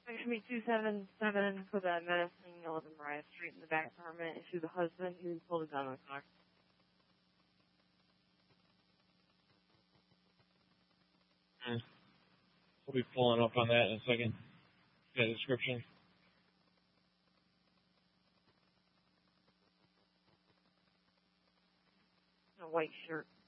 me 277 for that medicine, 11 Mariah Street in the back apartment. It's who the husband who pulled a gun on the car. We'll be pulling up on that in a second. That description. A white shirt.